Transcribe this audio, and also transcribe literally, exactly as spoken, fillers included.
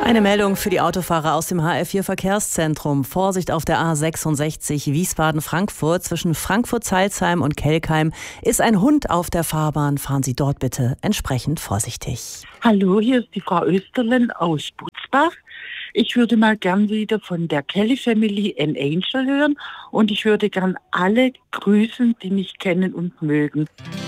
Eine Meldung für die Autofahrer aus dem H R vier Verkehrszentrum. Vorsicht auf der A sechsundsechzig Wiesbaden-Frankfurt. Zwischen Frankfurt-Zeilsheim und Kelkheim ist ein Hund auf der Fahrbahn. Fahren Sie dort bitte entsprechend vorsichtig. Hallo, hier ist die Frau Österlen aus Butzbach. Ich würde mal gern wieder von der Kelly Family An Angel hören und ich würde gern alle grüßen, die mich kennen und mögen.